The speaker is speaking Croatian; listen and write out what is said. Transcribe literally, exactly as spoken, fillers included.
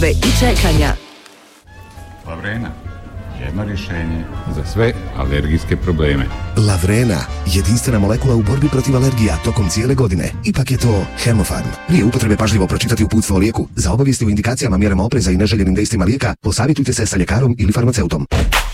i čekanja. Lavrena, jedno rješenje za sve alergijske probleme. Lavrena, jedinstvena molekula u borbi protiv alergija tokom cijele godine. Ipak je to Hemofarm. Prije upotrebe pažljivo pročitati uputstvo o lijeku. Za obavijesti o indikacijama, mjerama opreza i neželjenim dejstvima lijeka, posavjetujte se sa ljekarom ili farmaceutom.